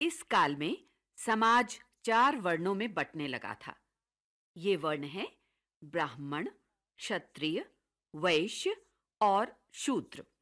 इस काल में समाज 4 वर्णों में बंटने लगा था। ये वर्ण हैं ब्राह्मण, क्षत्रिय, वैश्य और शूद्र।